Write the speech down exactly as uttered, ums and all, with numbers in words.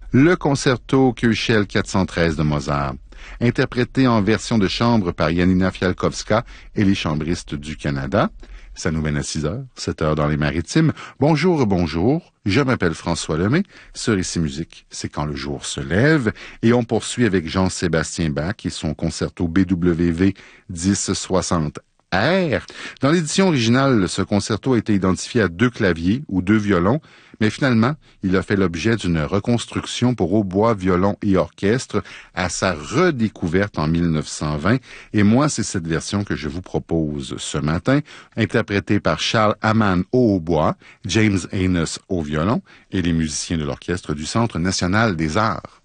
Le concerto Köchel quatre cent treize de Mozart, interprété en version de chambre par Janina Fialkowska et les chambristes du Canada. Ça nous mène à six heures, sept heures dans les Maritimes. Bonjour, bonjour, je m'appelle François Lemay. Sur Ici Musique, c'est quand le jour se lève. Et on poursuit avec Jean-Sébastien Bach et son concerto B W V dix soixante R. Dans l'édition originale, ce concerto a été identifié à deux claviers ou deux violons, mais finalement, il a fait l'objet d'une reconstruction pour hautbois, violon et orchestre à sa redécouverte en mille neuf cent vingt. Et moi, c'est cette version que je vous propose ce matin, interprétée par Charles Hamann au hautbois, James Haynes au violon et les musiciens de l'Orchestre du Centre national des arts.